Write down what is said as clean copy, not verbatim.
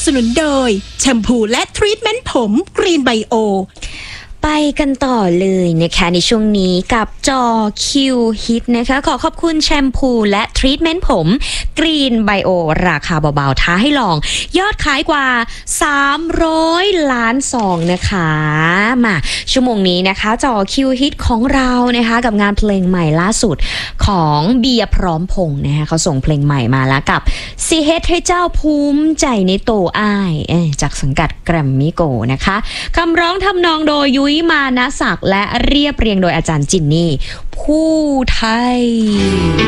นุนโดยแชมพูและทรีทเมนต์ผมกรีนไบโอไปกันต่อเลยนะคะในช่วงนี้กับจอคิวฮิตนะคะขอขอบคุณแชมพูและทรีทเมนต์ผมกรีนไบโอราคาเบาๆท้าให้ลองยอดขายกว่า300 ล้านซองนะคะมาชั่วโมงนี้นะคะจอคิวฮิตของเรานะคะกับงานเพลงใหม่ล่าสุดของเบียร์พร้อมพงษ์นะคะเขาส่งเพลงใหม่มาแล้วกับซีเฮดให้เจ้าภูมิใจในโตอ้ายจากสังกัดแกรมมี่โกนะคะคำร้องทำนองโดยยุ้ยมานะศักดิ์และเรียบเรียงโดยอาจารย์จินนี่ผู้ไทย